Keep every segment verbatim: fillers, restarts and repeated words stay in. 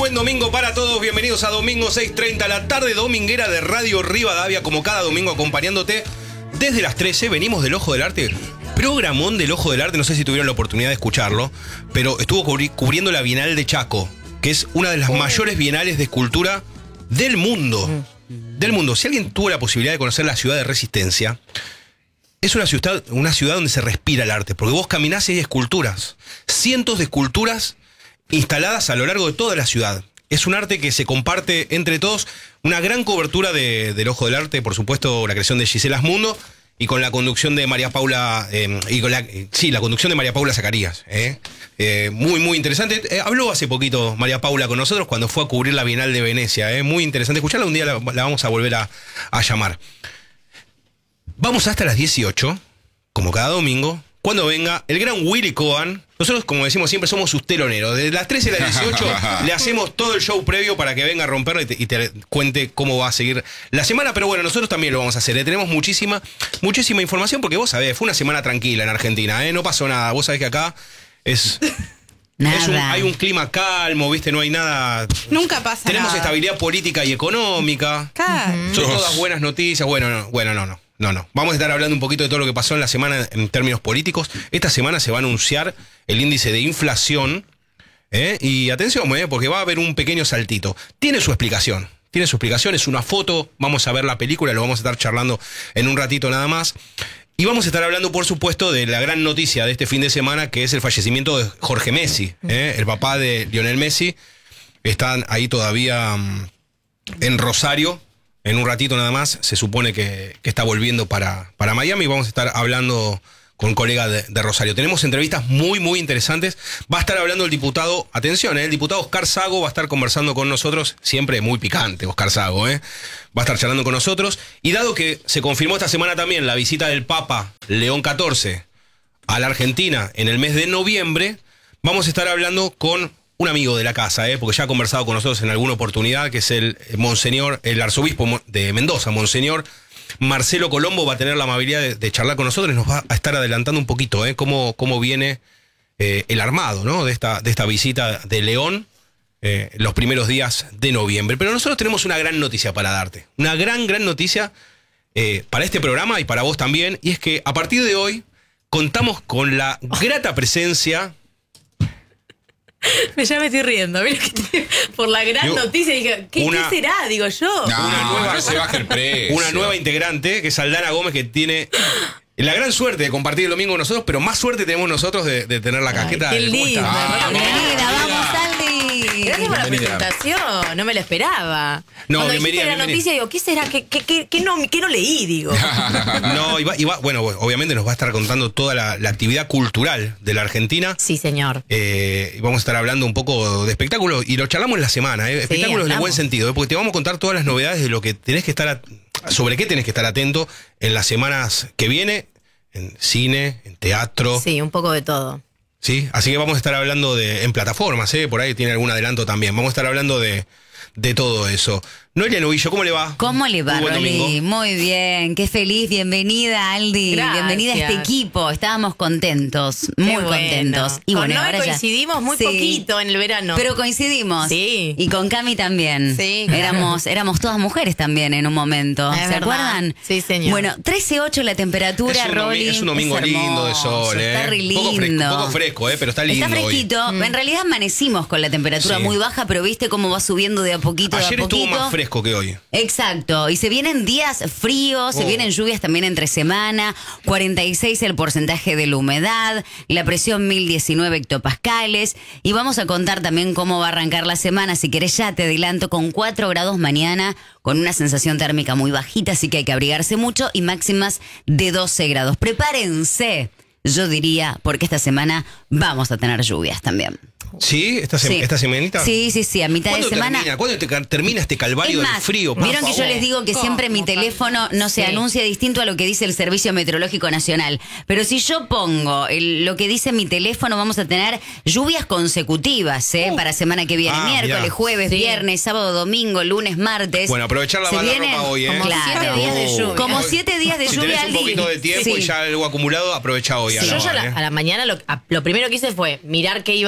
buen domingo para todos. Bienvenidos a Domingo seis treinta, la tarde dominguera de Radio Rivadavia, como cada domingo acompañándote desde las trece. Venimos del Ojo del Arte, programón del Ojo del Arte. No sé si tuvieron la oportunidad de escucharlo, pero estuvo cubri- cubriendo la Bienal de Chaco, que es una de las oh. mayores bienales de escultura del mundo. Mm. Del mundo. Si alguien tuvo la posibilidad de conocer la ciudad de Resistencia, es una ciudad, una ciudad donde se respira el arte, porque vos caminás y hay esculturas, cientos de esculturas instaladas a lo largo de toda la ciudad. Es un arte que se comparte entre todos, una gran cobertura de, del Ojo del Arte, por supuesto la creación de Gisela Asmundo y con la conducción de María Paula, eh, y con la, eh, sí, la conducción de María Paula Zacarías. Eh, eh, muy, muy interesante. Eh, habló hace poquito María Paula con nosotros cuando fue a cubrir la Bienal de Venecia. Eh, muy interesante escucharla, un día la, la vamos a volver a, a llamar. Vamos hasta las dieciocho, como cada domingo, cuando venga el gran Willy Cohen. Nosotros, como decimos siempre, somos sus teloneros. Desde las trece a las dieciocho le hacemos todo el show previo para que venga a romperlo y te, y te cuente cómo va a seguir la semana. Pero bueno, nosotros también lo vamos a hacer. Le tenemos muchísima, muchísima información porque vos sabés, fue una semana tranquila en Argentina, ¿eh? No pasó nada. Vos sabés que acá es... Nada. Es un, hay un clima calmo, ¿viste? No hay nada. Nunca pasa Tenemos nada. estabilidad política y económica. Uh-huh. Son todas buenas noticias. Bueno, no, bueno, no, no. No, no. Vamos a estar hablando un poquito de todo lo que pasó en la semana en términos políticos. Esta semana se va a anunciar el índice de inflación. ¿eh? Y atención, ¿eh? porque va a haber un pequeño saltito. Tiene su explicación. Tiene su explicación. Es una foto. Vamos a ver la película. Lo vamos a estar charlando en un ratito nada más. Y vamos a estar hablando, por supuesto, de la gran noticia de este fin de semana, que es el fallecimiento de Jorge Messi, ¿eh? el papá de Lionel Messi. Están ahí todavía um, en Rosario. En un ratito nada más se supone que, que está volviendo para, para Miami. Vamos a estar hablando con un colega de, de Rosario. Tenemos entrevistas muy, muy interesantes. Va a estar hablando el diputado, atención, ¿eh? el diputado Oscar Sago va a estar conversando con nosotros. Siempre muy picante, Oscar Sago, ¿eh? Va a estar charlando con nosotros. Y dado que se confirmó esta semana también la visita del Papa León catorce a la Argentina en el mes de noviembre, vamos a estar hablando con un amigo de la casa, ¿eh? porque ya ha conversado con nosotros en alguna oportunidad, que es el monseñor, el arzobispo de Mendoza, monseñor Marcelo Colombo. Va a tener la amabilidad de, de charlar con nosotros y nos va a estar adelantando un poquito ¿eh? cómo, cómo viene eh, el armado ¿no? de, esta, de esta visita de León eh, los primeros días de noviembre. Pero nosotros tenemos una gran noticia para darte, una gran, gran noticia eh, para este programa y para vos también, y es que a partir de hoy contamos con la grata presencia... Me ya me estoy riendo, mira que te, por la gran Digo, noticia dije, ¿qué, una, ¿qué será? Digo yo. No, una nueva, no se baja el precio. Una nueva integrante, que es Aldana Gómez, que tiene la gran suerte de compartir el domingo con nosotros, pero más suerte tenemos nosotros de, de tener la casqueta. Ay, qué linda, ah, bienvenida, vamos Aldi. Gracias por la Bienvenida. presentación, no me la esperaba. No, Cuando bienvenida, dijiste la bienvenida. noticia, digo, ¿qué será? ¿Qué, qué, qué, qué, no, qué no leí? Digo. No, y va, y va, bueno, obviamente nos va a estar contando toda la, la actividad cultural de la Argentina. Sí, señor. Eh, y vamos a estar hablando un poco de espectáculos, y lo charlamos en la semana, ¿eh? espectáculos sí, en el buen sentido, ¿eh? porque te vamos a contar todas las novedades de lo que tenés que estar, a, sobre qué tenés que estar atento en las semanas que viene, en cine, en teatro. Sí, un poco de todo. Sí, así que vamos a estar hablando de en plataformas, ¿eh? por ahí tiene algún adelanto también. Vamos a estar hablando de, de todo eso. Noelia Novillo, ¿cómo le va? ¿Cómo le va, Muy buen Rolly? domingo. Muy bien, qué feliz, bienvenida, Aldi. Gracias. Bienvenida a este equipo. Estábamos contentos, muy Qué bueno. contentos. Y con bueno, Noé ahora ya- coincidimos muy Sí. poquito en el verano. Pero coincidimos. Sí. Y con Cami también. Sí, claro. Éramos, éramos todas mujeres también en un momento. Es ¿Se verdad. acuerdan? Sí, señor. Bueno, trece ocho la temperatura, Es un, domi- Rolly. es un domingo es lindo de hermoso, sol, ¿eh? Está re lindo. Poco fresco, poco fresco, ¿eh? pero está lindo. Está fresquito. hoy. En realidad amanecimos con la temperatura Sí. muy baja, pero viste cómo va subiendo de a poquito, Ayer de a poquito. estuvo más fresco que hoy. Exacto, y se vienen días fríos, se Oh. vienen lluvias también entre semana, cuarenta y seis el porcentaje de la humedad, la presión mil diecinueve hectopascales, y vamos a contar también cómo va a arrancar la semana. Si querés ya te adelanto, con cuatro grados mañana, con una sensación térmica muy bajita, así que hay que abrigarse mucho, y máximas de doce grados. Prepárense, yo diría, porque esta semana vamos a tener lluvias también. ¿Sí? ¿Esta, se- Sí. esta semanita? Sí, sí, sí, a mitad de ¿Cuándo semana. termina? ¿Cuándo te ca- termina este calvario Es del más, frío? por vieron que yo favor? les digo que siempre mi teléfono no se Sí. anuncia distinto a lo que dice el Servicio Meteorológico Nacional. Pero si yo pongo el- lo que dice mi teléfono, vamos a tener lluvias consecutivas, ¿eh? Para semana que viene. Ah, Miércoles, mirá. jueves, Sí. viernes, sábado, domingo, lunes, martes. Bueno, aprovechar la Se banda vienen ropa hoy, ¿eh? como Claro. siete días de lluvia. Como siete días de si lluvia tenés al un día. poquito de tiempo Sí. y ya algo acumulado, aprovecha hoy. a Sí, la yo ya hora, la- ¿eh? a la mañana lo, a- lo primero que hice fue mirar qué iba a hablar hoy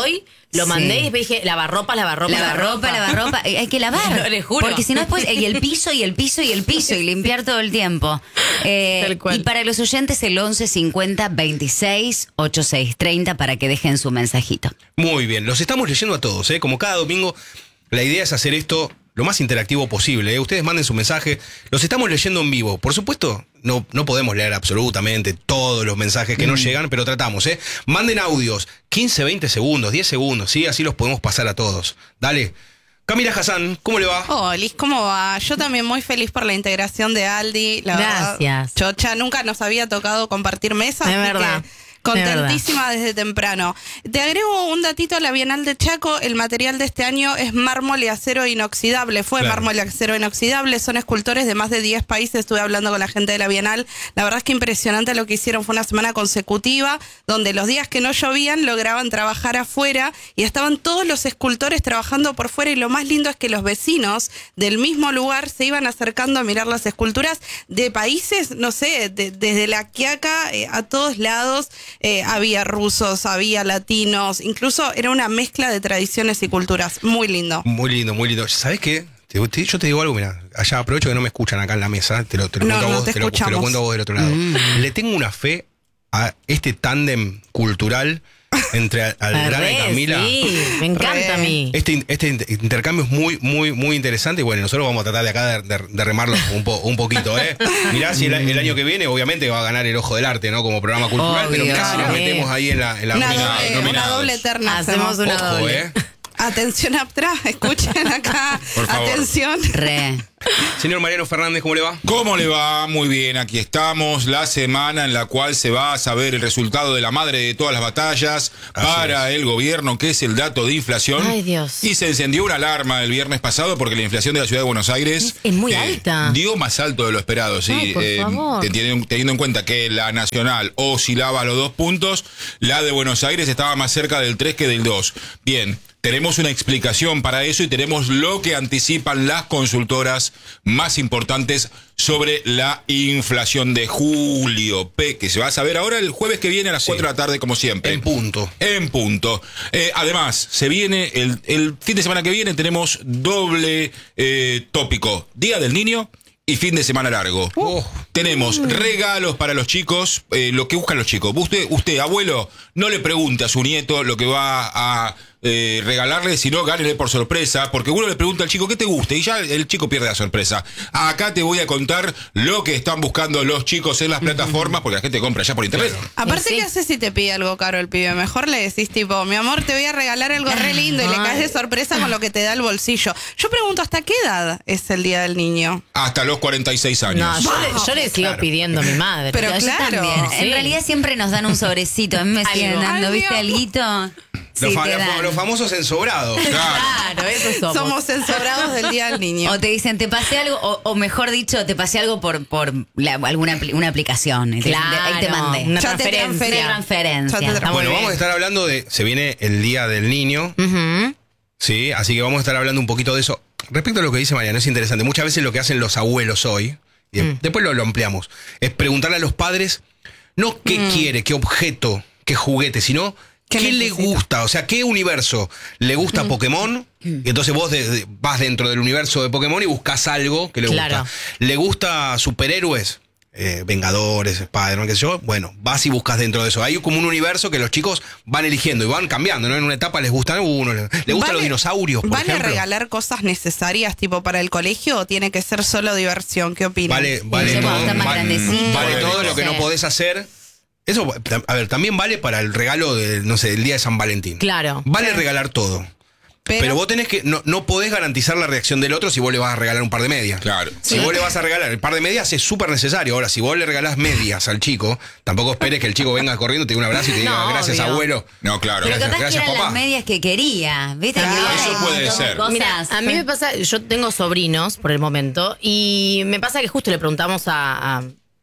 hoy, lo Sí. mandé y después dije, lavarropas, lavarropas, Lavarropa, lavarropa, hay que lavar. No, le juro. Porque si no después, y el piso, y el piso, y el piso, y limpiar todo el tiempo. Eh, Tal cual. y para los oyentes, el once cincuenta veintiséis ochenta y seis treinta para que dejen su mensajito. Muy bien, los estamos leyendo a todos, ¿eh? Como cada domingo, la idea es hacer esto lo más interactivo posible, ¿eh? Ustedes manden su mensaje, los estamos leyendo en vivo. Por supuesto, no, no podemos leer absolutamente todos los mensajes que nos llegan, pero tratamos, ¿eh? Manden audios, quince, veinte segundos, diez segundos, ¿sí? Así los podemos pasar a todos. Dale. Camila Hassan, ¿cómo le va? Hola, Liz, ¿cómo va? Yo también muy feliz por la integración de Aldi. La Gracias. Verdad, Chocha, nunca nos había tocado compartir mesas. Es así verdad. que contentísima desde temprano. Te agrego un datito a la Bienal de Chaco. El material de este año es mármol y acero inoxidable. Fue Claro. mármol y acero inoxidable. Son escultores de más de diez países. Estuve hablando con la gente de la Bienal. La verdad es que impresionante lo que hicieron. Fue una semana consecutiva donde los días que no llovían lograban trabajar afuera y estaban todos los escultores trabajando por fuera. Y lo más lindo es que los vecinos del mismo lugar se iban acercando a mirar las esculturas de países, no sé, de- desde la Quiaca eh, a todos lados. Eh, había rusos, había latinos, incluso era una mezcla de tradiciones y culturas. Muy lindo. Muy lindo, muy lindo. ¿Sabes qué? Te- te- yo te digo algo, mira, allá aprovecho que no me escuchan acá en la mesa, te lo, te lo No, cuento a no vos, te te, lo, te lo escuchamos. cuento a vos del otro lado. Le tengo una fe a este tándem cultural entre Al- Aldrana Re, y Camila. Sí, me encanta Re. a mí. Este, in- este inter- intercambio es muy, muy, muy interesante y bueno, nosotros vamos a tratar de acá de, de- de remarlo un, po- un poquito, ¿eh? Mirá si el, el año que viene obviamente va a ganar el Ojo del Arte, ¿no? Como programa cultural, Obvio. pero mirá si nos Claro. metemos ahí en la, en la Una nómina- doble, una nominados. doble terna. Hacemos hacemos. una Ojo, doble. ¿eh? Atención atrás, escuchen acá. Por favor. Atención. Re. Señor Mariano Fernández, ¿cómo le va? ¿Cómo le va? Muy bien, aquí estamos, la semana en la cual se va a saber el resultado de la madre de todas las batallas Así para el gobierno, que es el dato de inflación. Ay, Dios. Y se encendió una alarma el viernes pasado porque la inflación de la ciudad de Buenos Aires Es- es muy alta. dio más alto de lo esperado, sí. Ay, por favor. teniendo, teniendo en cuenta que la nacional oscilaba a los dos puntos, la de Buenos Aires estaba más cerca del tres que del dos. Bien. Tenemos una explicación para eso y tenemos lo que anticipan las consultoras más importantes sobre la inflación de julio, P, que se va a saber ahora el jueves que viene a las Sí. cuatro de la tarde, como siempre. En punto. En punto. Eh, además, se viene el, el fin de semana que viene, tenemos doble eh, tópico. Día del Niño y fin de semana largo. Oh. Tenemos regalos para los chicos, eh, lo que buscan los chicos. Usted, usted, abuelo, no le pregunte a su nieto lo que va a eh, regalarle, sino gánele por sorpresa, porque uno le pregunta al chico qué te gusta y ya el chico pierde la sorpresa. Acá te voy a contar lo que están buscando los chicos en las plataformas, porque la gente compra ya por internet. Aparte, Sí. ¿qué haces si te pide algo caro el pibe? Mejor le decís tipo, mi amor, te voy a regalar algo re lindo y le Ay. caes de sorpresa con lo que te da el bolsillo. Yo pregunto, ¿hasta qué edad es el Día del Niño? Hasta los cuarenta y seis años. No, yo, le, yo le sigo Claro. pidiendo a mi madre. Pero Yo claro. también. Sí. En realidad siempre nos dan un sobrecito. A mí me siguen Algo. dando, Ay, ¿viste, Dios. alguito? Los, Sí, fa- te los- dan. los famosos ensobrados. Claro, eso somos. Somos ensobrados del Día del Niño. O te dicen, te pasé algo, o, o mejor dicho, te pasé algo por, por la- alguna apli- una aplicación. Y te dicen, Claro, ahí te mandé. una Ya te transferencia. transferí. Una transferencia. Ya te tra- Muy Bueno, bien. vamos a estar hablando de. Se viene el Día del Niño, Ujú. ¿sí? Así que vamos a estar hablando un poquito de eso. Respecto a lo que dice Mariano, es interesante. Muchas veces lo que hacen los abuelos hoy, y Mm. después lo, lo ampliamos, es preguntarle a los padres, no qué Mm. quiere, qué objeto, qué juguete, sino ¿Qué qué, le necesita? gusta, o sea, qué universo le gusta Mm. Pokémon. Y entonces vos de- de- vas dentro del universo de Pokémon y buscas algo que le Claro. gusta. ¿Le gusta superhéroes? Eh, Vengadores, Spider-Man, qué sé yo. Bueno, vas y buscas dentro de eso. Hay como un universo que los chicos van eligiendo y van cambiando, ¿no? En una etapa les gustan uno, le, le gustan los dinosaurios, por ¿Vale ejemplo. regalar cosas necesarias tipo para el colegio o tiene que ser solo diversión? ¿Qué opinan? Vale, vale Sí, todo. cuando están más Vale, grandecitos. vale Vale, todo lo que no Sí. podés hacer. Eso, a ver, también vale para el regalo de, no sé, el día de San Valentín. Claro. Vale regalar todo. Pero, Pero, vos tenés que, no, no podés garantizar la reacción del otro si vos le vas a regalar un par de medias. Claro. Si vos le vas a regalar el par de medias es súper necesario. Ahora, si vos le regalás medias al chico, tampoco esperes que el chico venga corriendo, te dé un abrazo y te diga No, gracias, obvio. abuelo. No, claro. Pero Gracias, capaz que gracias, eran papá. las medias que quería, ¿viste? Ah, Que ahora eso hay un puede montón de ser. cosas. Mira, a mí me pasa, yo tengo sobrinos por el momento y me pasa que justo le preguntamos a, a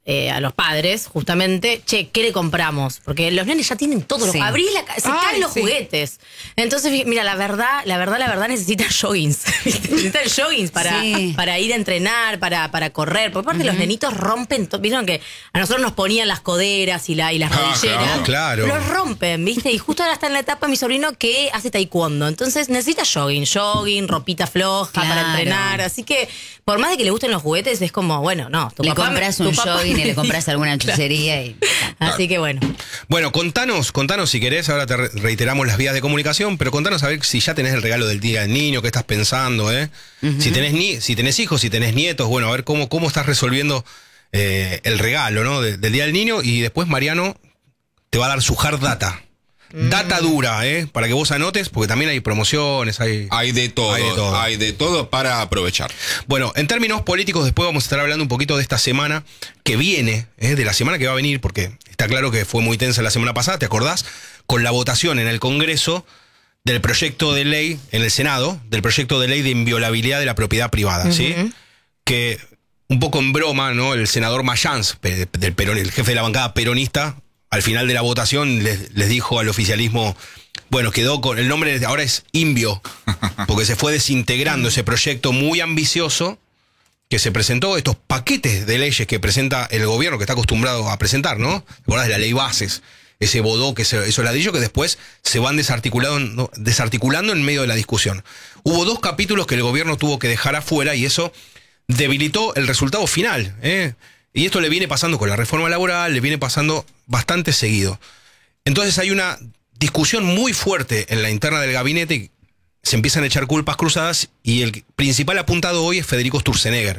eh, a los padres, justamente, che, ¿qué le compramos? Porque los nenes ya tienen todo. Sí. Los, abrís la, se Ay, caen los sí. juguetes. Entonces, mira, la verdad, la verdad, la verdad, necesitan joggings. necesitan joggings para, Sí. para ir a entrenar, para, para correr. Por parte, uh-huh. los nenitos rompen. To- Vieron que a nosotros nos ponían las coderas y, la, y las Ah, rodilleras. claro. Los rompen, ¿viste? Y justo ahora está en la etapa mi sobrino que hace taekwondo. Entonces necesita jogging, jogging, ropita floja Claro. para entrenar. Así que, por más de que le gusten los juguetes, es como, bueno, no. Tu Le papá me- compras tu un papá jogging me y le dijo. compras alguna chuchería y... Así que bueno. Bueno, contanos, contanos si querés, ahora te re- reiteramos las vías de comunicación, pero contanos a ver si ya tenés el regalo del Día del Niño, qué estás pensando, ¿eh? Uh-huh. Si tenés ni, si tenés hijos, si tenés nietos, bueno, a ver cómo, cómo estás resolviendo eh, el regalo, ¿no? De, del Día del Niño, y después Mariano te va a dar su hard data. Mm. Data dura, ¿eh? Para que vos anotes, porque también hay promociones, hay... Hay de todo, Hay de todo. hay de todo para aprovechar. Bueno, en términos políticos, después vamos a estar hablando un poquito de esta semana que viene, ¿eh? De la semana que va a venir, porque está claro que fue muy tensa la semana pasada, ¿te acordás? Con la votación en el Congreso del proyecto de ley, en el Senado, del proyecto de ley de inviolabilidad de la propiedad privada, ¿sí? Ujú. Que un poco en broma, ¿no? El senador Mayans, pe- del Perón, el jefe de la bancada peronista, al final de la votación les, les dijo al oficialismo, bueno, quedó con el nombre, ahora es Invio, porque se fue desintegrando ese proyecto muy ambicioso que se presentó, estos paquetes de leyes que presenta el gobierno, que está acostumbrado a presentar, ¿no? ¿Te acordás de la ley bases? Ese bodó, que se, esos ladrillos que después se van desarticulando, ¿no? desarticulando en medio de la discusión. Hubo dos capítulos que el gobierno tuvo que dejar afuera y eso debilitó el resultado final, ¿eh? Y esto le viene pasando con la reforma laboral, le viene pasando bastante seguido. Entonces hay una discusión muy fuerte en la interna del gabinete y se empiezan a echar culpas cruzadas y el principal apuntado hoy es Federico Sturzenegger.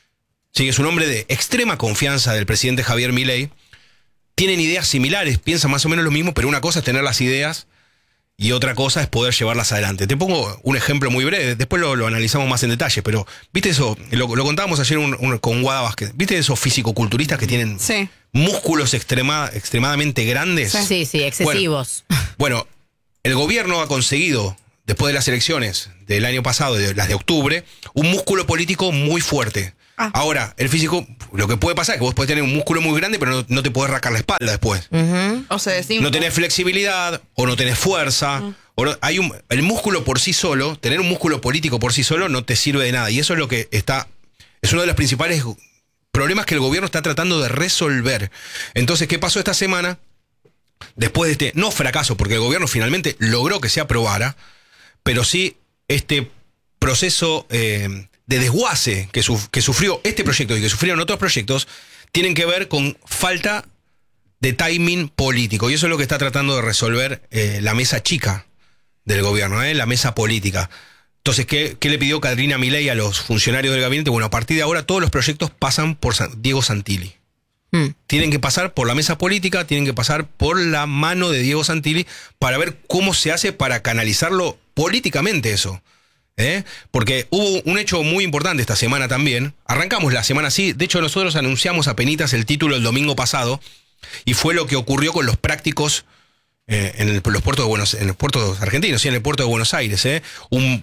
Sí, que es un hombre de extrema confianza del presidente Javier Milei. Tienen ideas similares, piensan más o menos lo mismo, pero una cosa es tener las ideas y otra cosa es poder llevarlas adelante. Te pongo un ejemplo muy breve, después lo, lo analizamos más en detalle, pero ¿viste eso? Lo, lo contábamos ayer un, un, con Guada Vázquez. ¿Viste esos fisicoculturistas que tienen Sí. músculos extrema, extremadamente grandes? Sí, sí, excesivos. Bueno, bueno, el gobierno ha conseguido, después de las elecciones del año pasado, de las de octubre, un músculo político muy fuerte. Ah. Ahora, el físico, lo que puede pasar es que vos podés tener un músculo muy grande, pero no, no te podés rascar la espalda después. Ujú. O se desinfla. No tenés flexibilidad, o no tenés fuerza. O no- hay un, el músculo por sí solo, tener un músculo político por sí solo no te sirve de nada. Y eso es lo que está, es uno de los principales problemas que el gobierno está tratando de resolver. Entonces, ¿qué pasó esta semana? Después de este, no fracaso, porque el gobierno finalmente logró que se aprobara, pero sí este proceso eh, de desguace que, suf- que sufrió este proyecto y que sufrieron otros proyectos, tienen que ver con falta de timing político. Y eso es lo que está tratando de resolver eh, la mesa chica del gobierno, ¿eh? La mesa política. Entonces, ¿qué, qué le pidió Carolina Milei a los funcionarios del gabinete? Bueno, a partir de ahora todos los proyectos pasan por San- Diego Santilli. Mm. Tienen que pasar por la mesa política, tienen que pasar por la mano de Diego Santilli para ver cómo se hace para canalizarlo políticamente eso. ¿Eh? Porque hubo un hecho muy importante esta semana también. Arrancamos la semana así. De hecho, nosotros anunciamos apenitas el título el domingo pasado. Y fue lo que ocurrió con los prácticos eh, en, el- los puertos de Buenos, en los puertos argentinos, sí, en el puerto de Buenos Aires. ¿eh? Un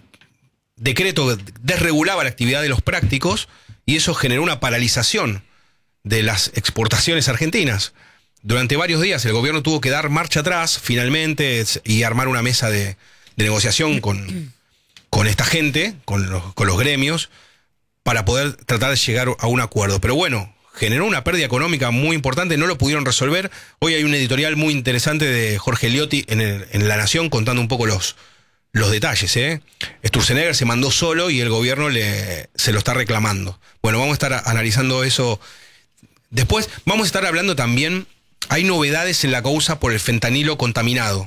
decreto desregulaba la actividad de los prácticos y eso generó una paralización de las exportaciones argentinas. Durante varios días el gobierno tuvo que dar marcha atrás finalmente y armar una mesa de, de negociación con, con esta gente, con los, con los gremios, para poder tratar de llegar a un acuerdo. Pero bueno, generó una pérdida económica muy importante, no lo pudieron resolver. Hoy hay un editorial muy interesante de Jorge Liotti en, el- en La Nación contando un poco los, los detalles. ¿eh? Sturzenegger se mandó solo y el gobierno le, se lo está reclamando. Bueno, vamos a estar analizando eso. Después vamos a estar hablando también, hay novedades en la causa por el fentanilo contaminado.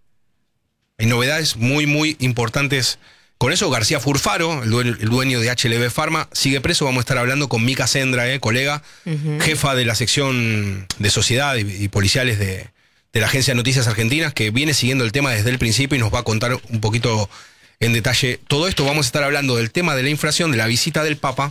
Hay novedades muy, muy importantes. Con eso, García Furfaro, el dueño, el dueño de H L B Pharma, sigue preso. Vamos a estar hablando con Mica Sendra, eh, colega, uh-huh. jefa de la sección de sociedad y, y policiales de, de la Agencia de Noticias Argentinas, que viene siguiendo el tema desde el principio y nos va a contar un poquito en detalle todo esto. Vamos a estar hablando del tema de la inflación, de la visita del Papa.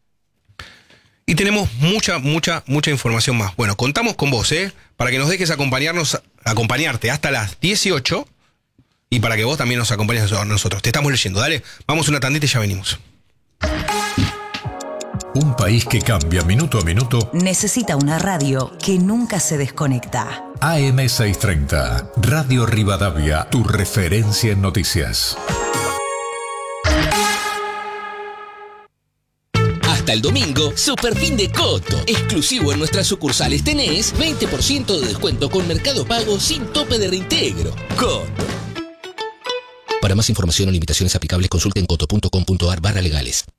Y tenemos mucha, mucha, mucha información más. Bueno, contamos con vos, ¿eh? Para que nos dejes acompañarnos, acompañarte hasta las dieciocho. Y para que vos también nos acompañes a nosotros. Te estamos leyendo, dale. Vamos una tandita y ya venimos. Un país que cambia minuto a minuto. Necesita una radio que nunca se desconecta. A M seiscientos treinta, Radio Rivadavia, tu referencia en noticias. Hasta el domingo, super fin de Coto. Exclusivo en nuestras sucursales tenés veinte por ciento de descuento con Mercado Pago sin tope de reintegro. Coto. Para más información o limitaciones aplicables, consulten coto punto com punto ar barra legales.